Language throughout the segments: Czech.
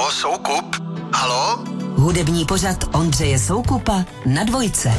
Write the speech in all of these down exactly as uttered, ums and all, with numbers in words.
Halo, Soukup? Halo? Hudební pořad Ondřeje Soukupa na Dvojce.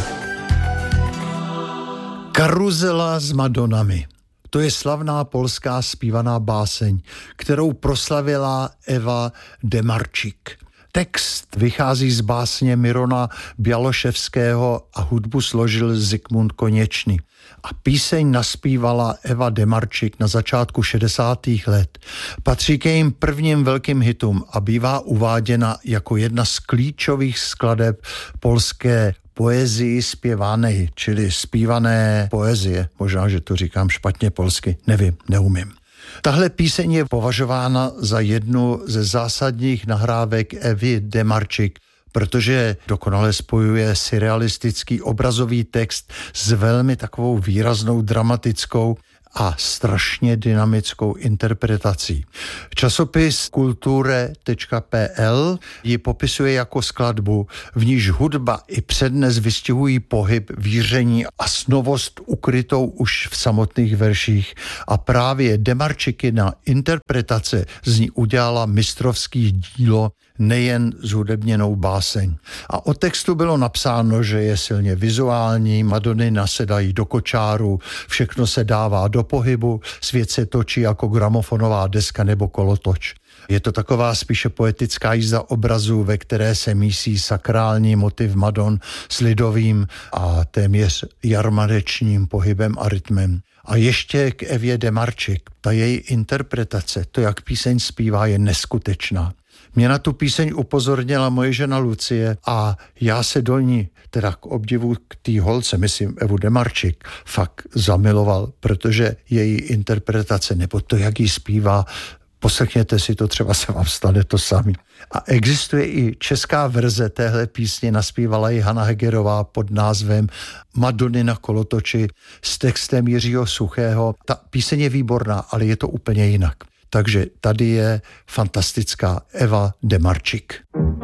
Karuzela s Madonami. To je slavná polská zpívaná báseň, kterou proslavila Eva Demarčik. Text vychází z básně Mirona Bialoševského a hudbu složil Zikmund Konečný. A píseň naspívala Eva Demarčik na začátku šedesátých let. Patří ke jejím prvním velkým hitům a bývá uváděna jako jedna z klíčových skladeb polské poezii zpěvané, čili zpívané poezie. Možná, že to říkám špatně polsky, nevím, neumím. Tahle píseň je považována za jednu ze zásadních nahrávek Evy Demarčik, protože dokonale spojuje surrealistický obrazový text s velmi takovou výraznou dramatickou a strašně dynamickou interpretací. Časopis kulture tečka p l ji popisuje jako skladbu, v níž hudba i přednes vystihují pohyb, víření a snovost ukrytou už v samotných verších a právě Demarčikina interpretace z ní udělala mistrovský dílo, nejen zhudebněnou báseň. A o textu bylo napsáno, že je silně vizuální, Madony nasedají do kočáru, všechno se dává do pohybu, svět se točí jako gramofonová deska nebo kolotoč. Je to taková spíše poetická jízda obrazů, ve které se mísí sakrální motiv Madon s lidovým a téměř jarmarečním pohybem a rytmem. A ještě k Evě Demarčik. Ta její interpretace, to, jak píseň zpívá, je neskutečná. Mě na tu píseň upozornila moje žena Lucie a já se do ní, teda k obdivu k té holce, myslím Evu Demarčik, fakt zamiloval, protože její interpretace, nebo to, jak ji zpívá, poslechněte si to, třeba se vám stane to samý. A existuje i česká verze téhle písně, naspívala ji Hana Hegerová pod názvem Madony na kolotoči s textem Jiřího Suchého. Ta píseň je výborná, ale je to úplně jinak. Takže tady je fantastická Eva Demarčik.